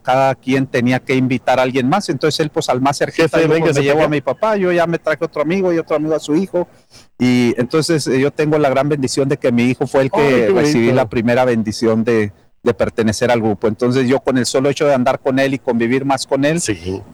cada quien tenía que invitar a alguien más, entonces él pues al más cerquita me llevó a mi papá, yo ya me traje otro amigo y otro amigo a su hijo, y entonces yo tengo la gran bendición de que mi hijo fue el que recibí la primera bendición de pertenecer al grupo. Entonces yo con el solo hecho de andar con él y convivir más con él,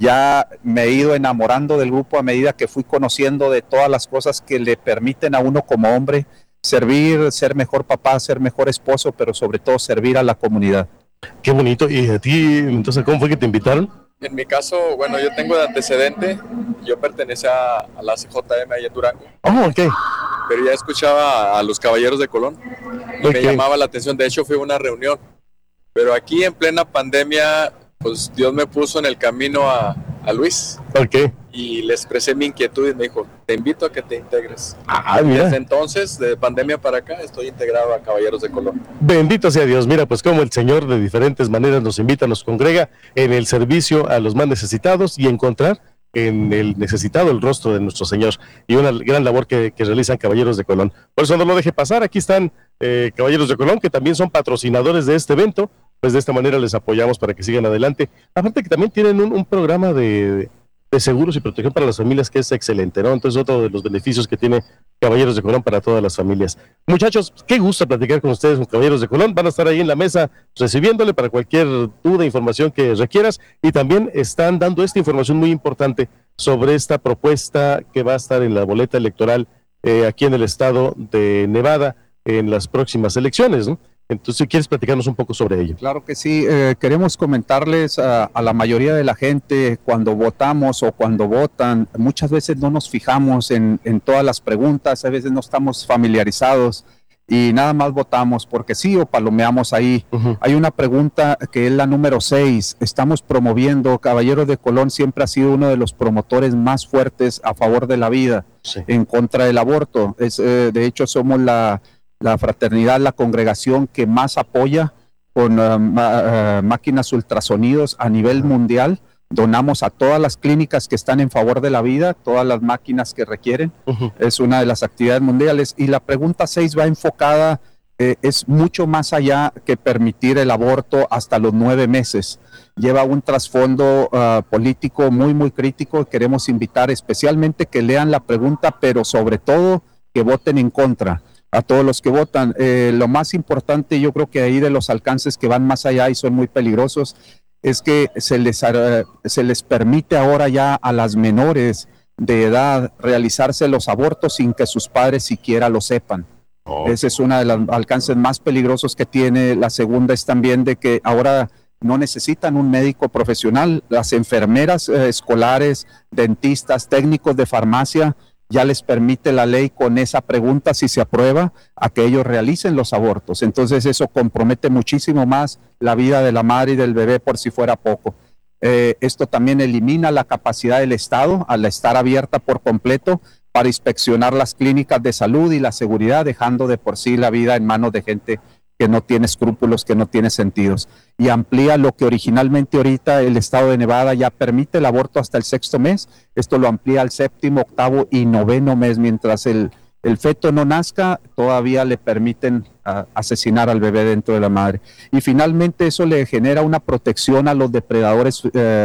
ya me he ido enamorando del grupo a medida que fui conociendo de todas las cosas que le permiten a uno como hombre servir, ser mejor papá, ser mejor esposo, pero sobre todo servir a la comunidad. Qué bonito. ¿Y a ti, entonces, cómo fue que te invitaron? En mi caso, bueno, yo tengo de antecedente, yo pertenecía a la CJM allá en Durango. Oh, ok. Pero ya escuchaba a los Caballeros de Colón y me llamaba la atención, de hecho fue una reunión. Pero aquí en plena pandemia, pues Dios me puso en el camino a Luis. Ok. Y le expresé mi inquietud y me dijo, te invito a que te integres. Mira. Desde entonces, de pandemia para acá, estoy integrado a Caballeros de Colón. Bendito sea Dios. Mira, pues como el Señor de diferentes maneras nos invita, nos congrega en el servicio a los más necesitados y encontrar en el necesitado el rostro de nuestro Señor, y una gran labor que realizan Caballeros de Colón. Por eso no lo deje pasar, aquí están Caballeros de Colón, que también son patrocinadores de este evento, pues de esta manera les apoyamos para que sigan adelante. Aparte que también tienen un programa de seguros y protección para las familias que es excelente, ¿no? Entonces otro de los beneficios que tiene Caballeros de Colón para todas las familias. Muchachos, qué gusto platicar con ustedes, con Caballeros de Colón. Van a estar ahí en la mesa recibiéndole para cualquier duda, información que requieras, y también están dando esta información muy importante sobre esta propuesta que va a estar en la boleta electoral aquí en el estado de Nevada en las próximas elecciones, ¿no? Entonces, si quieres platicarnos un poco sobre ello. Claro que sí, queremos comentarles a la mayoría de la gente, cuando votamos o cuando votan, muchas veces no nos fijamos en todas las preguntas, a veces no estamos familiarizados y nada más votamos porque sí o palomeamos ahí. Hay una pregunta que es la número 6, estamos promoviendo, Caballeros de Colón siempre ha sido uno de los promotores más fuertes a favor de la vida, en contra del aborto. De hecho, somos la fraternidad, la congregación que más apoya con máquinas ultrasonidos a nivel mundial. Donamos a todas las clínicas que están en favor de la vida, todas las máquinas que requieren. Es una de las actividades mundiales. Y la pregunta 6 va enfocada, es mucho más allá que permitir el aborto hasta los 9 meses. Lleva un trasfondo político muy, muy crítico. Queremos invitar especialmente que lean la pregunta, pero sobre todo que voten en contra. A todos los que votan, lo más importante, yo creo que ahí de los alcances que van más allá y son muy peligrosos, es que se les permite ahora ya a las menores de edad realizarse los abortos sin que sus padres siquiera lo sepan. Ese es uno de los alcances más peligrosos que tiene. La segunda es también de que ahora no necesitan un médico profesional, las enfermeras escolares, dentistas, técnicos de farmacia, ya les permite la ley con esa pregunta, si se aprueba, a que ellos realicen los abortos. Entonces eso compromete muchísimo más la vida de la madre y del bebé por si fuera poco. Esto también elimina la capacidad del Estado al estar abierta por completo para inspeccionar las clínicas de salud y la seguridad, dejando de por sí la vida en manos de gente que no tiene escrúpulos, que no tiene sentidos. Y amplía lo que originalmente ahorita el estado de Nevada ya permite el aborto hasta el 6º mes. Esto lo amplía al 7º, 8º y 9º mes. Mientras el feto no nazca, todavía le permiten asesinar al bebé dentro de la madre. Y finalmente eso le genera una protección a los depredadores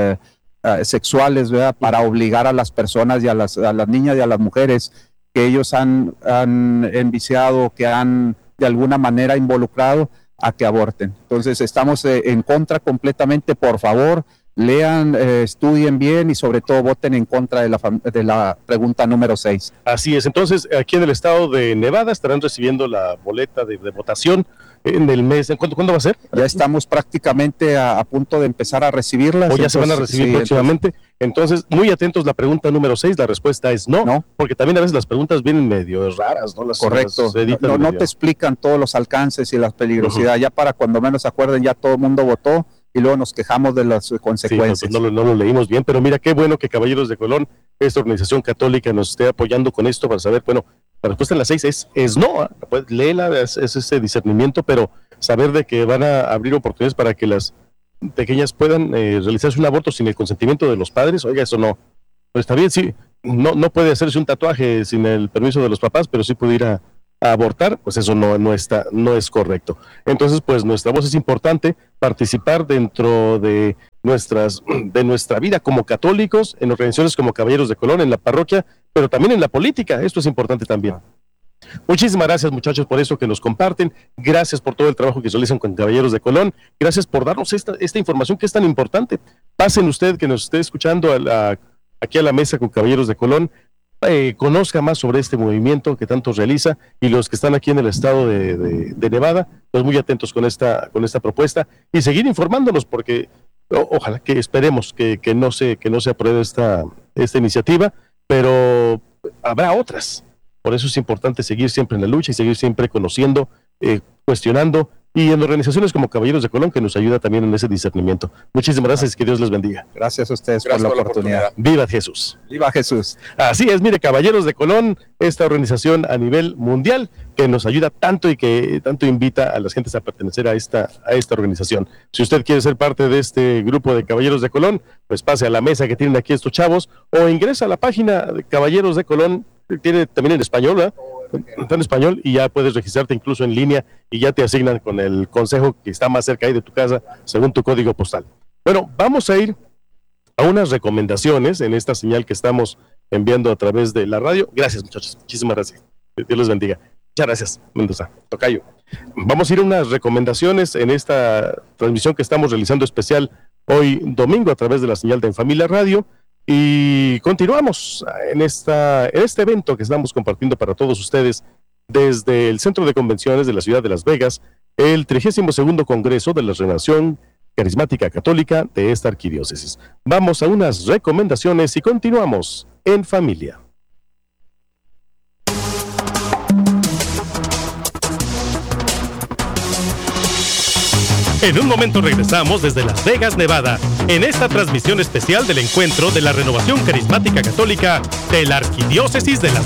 sexuales, ¿verdad? Para obligar a las personas y a las niñas y a las mujeres que ellos han enviciado, que han de alguna manera involucrado, a que aborten. Entonces estamos en contra completamente. Por favor, lean, estudien bien y sobre todo voten en contra de la pregunta número 6. Así es. Entonces aquí en el estado de Nevada estarán recibiendo la boleta de votación en el mes. ¿Cuándo va a ser? Ya estamos prácticamente a punto de empezar a recibirlas. O ya se van a recibir próximamente. Entonces, muy atentos, la pregunta número 6, la respuesta es no, porque también a veces las preguntas vienen medio raras, ¿no? Correcto. No te explican todos los alcances y la peligrosidad. Ya para cuando menos se acuerden, ya todo el mundo votó y luego nos quejamos de las consecuencias. Sí, no lo leímos bien, pero mira, qué bueno que Caballeros de Colón, esta organización católica, nos esté apoyando con esto para saber, bueno, la respuesta en la 6 es no, pues léela, es ese discernimiento, pero saber de que van a abrir oportunidades para que las pequeñas puedan realizarse un aborto sin el consentimiento de los padres. Oiga, eso no, pues está bien, sí, no puede hacerse un tatuaje sin el permiso de los papás, pero sí puede ir a abortar, pues eso no es correcto. Entonces, pues nuestra voz es importante, participar dentro de de nuestra vida como católicos, en organizaciones como Caballeros de Colón, en la parroquia, pero también en la política. Esto es importante también. Muchísimas gracias, muchachos, por eso que nos comparten. Gracias por todo el trabajo que realizan con Caballeros de Colón. Gracias por darnos esta información que es tan importante. Pasen usted que nos esté escuchando aquí a la mesa con Caballeros de Colón. Conozca más sobre este movimiento que tanto realiza, y los que están aquí en el estado de Nevada, pues muy atentos con esta propuesta y seguir informándonos, porque ojalá que esperemos que no se apruebe esta iniciativa, pero habrá otras. Por eso es importante seguir siempre en la lucha y seguir siempre conociendo, cuestionando, y en organizaciones como Caballeros de Colón, que nos ayuda también en ese discernimiento. Muchísimas gracias y que Dios les bendiga. Gracias a ustedes por la oportunidad. ¡Viva Jesús! ¡Viva Jesús! Así es, mire, Caballeros de Colón, esta organización a nivel mundial que nos ayuda tanto y que tanto invita a las gentes a pertenecer a esta organización. Si usted quiere ser parte de este grupo de Caballeros de Colón, pues pase a la mesa que tienen aquí estos chavos, o ingresa a la página de Caballeros de Colón, tiene también en español, ¿verdad? Está en español, y ya puedes registrarte incluso en línea y ya te asignan con el consejo que está más cerca ahí de tu casa según tu código postal. Bueno, vamos a ir a unas recomendaciones en esta señal que estamos enviando a través de la radio. Gracias, muchachos, muchísimas gracias. Dios les bendiga. Muchas gracias, Mendoza, tocayo. Vamos a ir a unas recomendaciones en esta transmisión que estamos realizando especial hoy domingo a través de la señal de En Familia Radio. Y continuamos en este evento que estamos compartiendo para todos ustedes desde el Centro de Convenciones de la ciudad de Las Vegas, el 32º Congreso de la Renovación Carismática Católica de esta arquidiócesis. Vamos a unas recomendaciones y continuamos en familia. En un momento regresamos desde Las Vegas, Nevada, en esta transmisión especial del encuentro de la Renovación Carismática Católica de la Arquidiócesis de Las